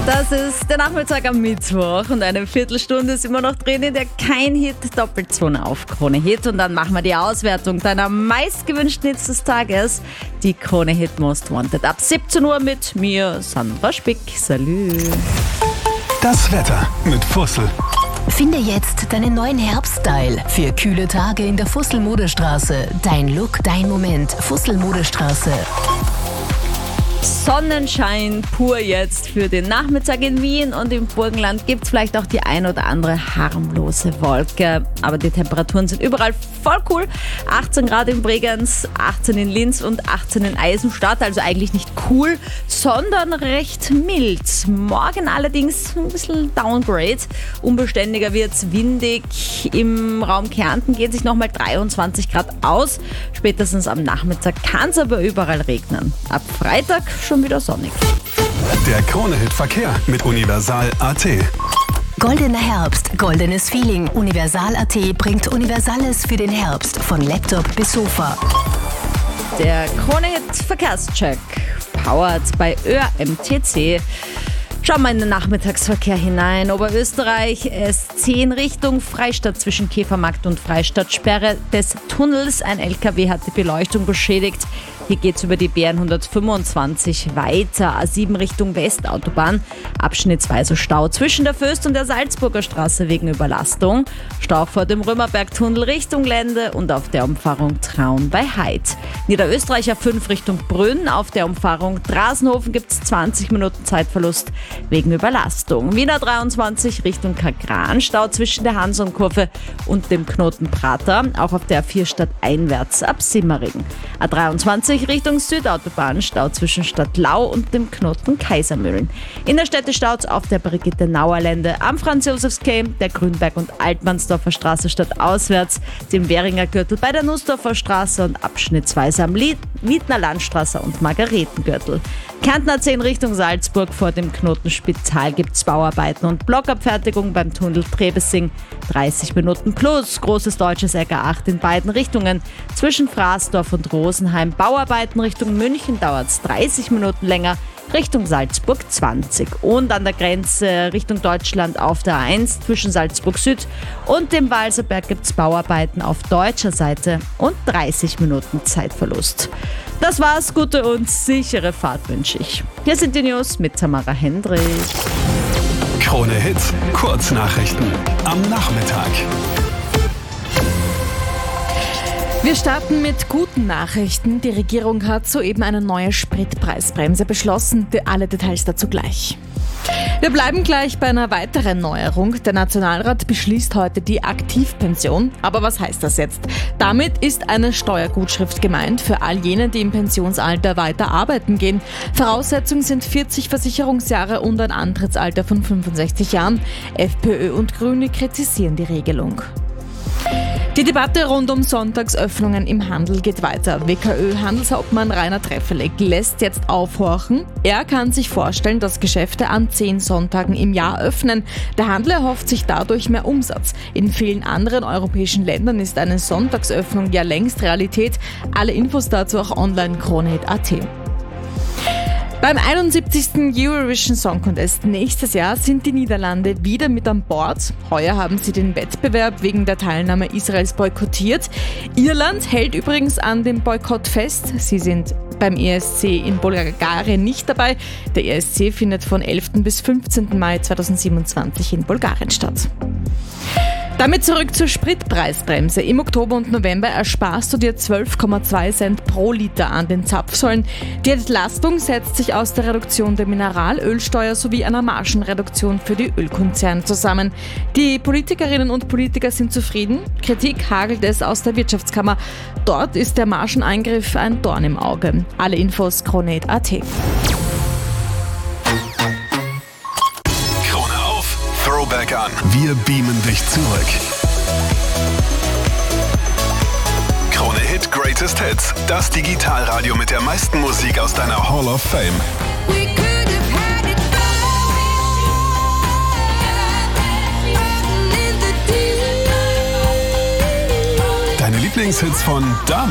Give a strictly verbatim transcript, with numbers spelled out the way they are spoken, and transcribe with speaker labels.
Speaker 1: Das ist der Nachmittag am Mittwoch und eine Viertelstunde ist immer noch drin, in der kein Hit Doppelzone auf Krone Hit. Und dann machen wir die Auswertung deiner meistgewünschten Hits des Tages. Die Krone Hit Most Wanted ab siebzehn Uhr mit mir, Sandra Spick. Salü.
Speaker 2: Das Wetter mit Fussel.
Speaker 3: Finde jetzt deinen neuen Herbststyle für kühle Tage in der Fussel-Modestraße. Dein Look, dein Moment. Fussel-Modestraße.
Speaker 1: Sonnenschein pur jetzt für den Nachmittag in Wien und im Burgenland gibt es vielleicht auch die ein oder andere harmlose Wolke. Aber die Temperaturen sind überall voll cool. achtzehn Grad in Bregenz, achtzehn in Linz und achtzehn in Eisenstadt. Also eigentlich nicht cool, sondern recht mild. Morgen allerdings ein bisschen Downgrade. Unbeständiger wird's, windig. Im Raum Kärnten geht sich nochmal dreiundzwanzig Grad aus. Spätestens am Nachmittag kann es aber überall regnen. Ab Freitag schon wieder sonnig.
Speaker 2: Der Krone-Hit Verkehr mit Universal Punkt a t.
Speaker 3: Goldener Herbst, goldenes Feeling. Universal Punkt a t bringt Universales für den Herbst. Von Laptop bis Sofa.
Speaker 1: Der Krone-Hit Verkehrscheck, powered bei Ö M T C. Schauen wir in den Nachmittagsverkehr hinein. Oberösterreich S zehn Richtung Freistadt zwischen Käfermarkt und Freistadt. Sperre des Tunnels. Ein L K W hat die Beleuchtung beschädigt. Hier geht es über die B hundertfünfundzwanzig weiter. A sieben Richtung Westautobahn. Abschnittsweise Stau zwischen der Föst und der Salzburger Straße wegen Überlastung. Stau vor dem Römerbergtunnel Richtung Lände und auf der Umfahrung Traun bei Heid. Niederösterreich A fünf Richtung Brünn. Auf der Umfahrung Drasenhofen gibt es zwanzig Minuten Zeitverlust wegen Überlastung. Wiener dreiundzwanzig Richtung Kagran. Stau zwischen der Hansonkurve und dem Knoten Prater. Auch auf der A vier stadteinwärts ab Simmering. A dreiundzwanzig Richtung Südautobahn. Stau zwischen Stadtlau und dem Knoten Kaisermühlen. Innerstädte Staus auf der Brigitte-Nauer-Lände, am Franz-Josefs-Quai, der Grünberg- und Altmannsdorfer Straße stadtauswärts, dem Währinger Gürtel bei der Nussdorfer Straße und abschnittsweise am Wiedner Landstraße und Margaretengürtel. Kärnten A zehn Richtung Salzburg vor dem Knoten Spital gibt es Bauarbeiten und Blockabfertigung beim Tunnel Trebessing. dreißig Minuten plus. Großes Deutsches Eck A acht in beiden Richtungen. Zwischen Fraßdorf und Rosenheim Bauarbeiten Richtung München dauert es dreißig Minuten länger. Richtung Salzburg zwanzig. Und an der Grenze Richtung Deutschland auf der A eins zwischen Salzburg Süd und dem Walserberg gibt es Bauarbeiten auf deutscher Seite und dreißig Minuten Zeitverlust. Das war's, gute und sichere Fahrt wünsche ich. Hier sind die News mit Tamara Hendrich.
Speaker 2: Krone Hit, Kurznachrichten am Nachmittag.
Speaker 4: Wir starten mit guten Nachrichten. Die Regierung hat soeben eine neue Spritpreisbremse beschlossen. Alle Details dazu gleich. Wir bleiben gleich bei einer weiteren Neuerung. Der Nationalrat beschließt heute die Aktivpension. Aber was heißt das jetzt? Damit ist eine Steuergutschrift gemeint für all jene, die im Pensionsalter weiter arbeiten gehen. Voraussetzung sind vierzig Versicherungsjahre und ein Antrittsalter von fünfundsechzig Jahren. FPÖ und Grüne kritisieren die Regelung. Die Debatte rund um Sonntagsöffnungen im Handel geht weiter. W K Ö-Handelshauptmann Rainer Treffelegg lässt jetzt aufhorchen. Er kann sich vorstellen, dass Geschäfte an zehn Sonntagen im Jahr öffnen. Der Handel erhofft sich dadurch mehr Umsatz. In vielen anderen europäischen Ländern ist eine Sonntagsöffnung ja längst Realität. Alle Infos dazu auch online Krone Hit Punkt a t. Beim einundsiebzigsten Eurovision Song Contest nächstes Jahr sind die Niederlande wieder mit an Bord. Heuer haben sie den Wettbewerb wegen der Teilnahme Israels boykottiert. Irland hält übrigens an dem Boykott fest. Sie sind beim E S C in Bulgarien nicht dabei. Der E S C findet von elften bis fünfzehnten Mai zweitausendsiebenundzwanzig in Bulgarien statt. Damit zurück zur Spritpreisbremse. Im Oktober und November ersparst du dir zwölf Komma zwei Cent pro Liter an den Zapfsäulen. Die Entlastung setzt sich aus der Reduktion der Mineralölsteuer sowie einer Margenreduktion für die Ölkonzerne zusammen. Die Politikerinnen und Politiker sind zufrieden. Kritik hagelt es aus der Wirtschaftskammer. Dort ist der Margeneingriff ein Dorn im Auge. Alle Infos Krone Hit Punkt a t.
Speaker 2: Throwback an. Wir beamen dich zurück. Krone Hit Greatest Hits. Das Digitalradio mit der meisten Musik aus deiner Hall of Fame. Deine Lieblingshits von damals.